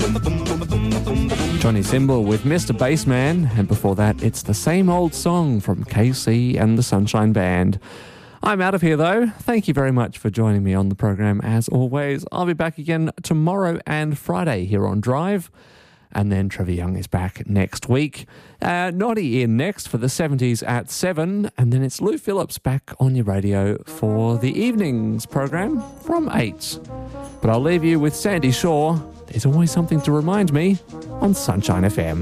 Johnny Symbol with Mr. Bassman, and before that, it's the same old song from KC and the Sunshine Band. I'm out of here though. Thank you very much for joining me on the program as always. I'll be back again tomorrow and Friday here on Drive. And then Trevor Young is back next week. Noddy in next for the 70s at 7. And then it's Lou Phillips back on your radio for the evenings program from 8. But I'll leave you with Sandy Shaw. There's always something to remind me on Sunshine FM.